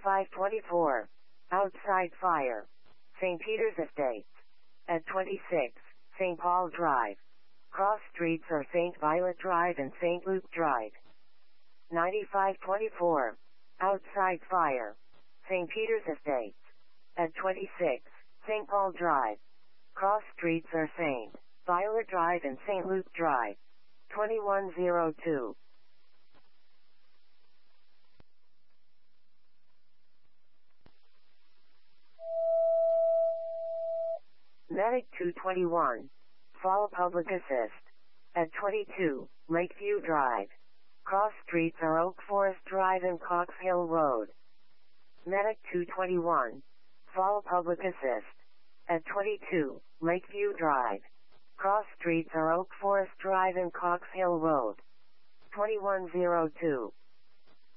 9524. Outside fire. St. Peter's Estates. At 26, St. Paul Drive. Cross streets are St. Violet Drive and St. Luke Drive. 9524. Outside fire. St. Peter's Estates. At 26, St. Paul Drive. Cross streets are St. Violet Drive and St. Luke Drive. 2102. Medic 221. Fall Public Assist. At 22, Lakeview Drive. Cross streets are Oak Forest Drive and Cox Hill Road. Medic 221. Fall Public Assist. At 22, Lakeview Drive. Cross streets are Oak Forest Drive and Cox Hill Road. 2102.